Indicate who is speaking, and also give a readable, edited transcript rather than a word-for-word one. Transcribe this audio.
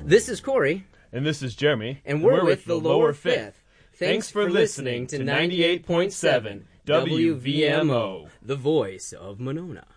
Speaker 1: This is Corey.
Speaker 2: And this is Jeremy.
Speaker 1: And we're with the Lower Fifth. Thanks for listening to 98.7 WVMO, the voice of Monona.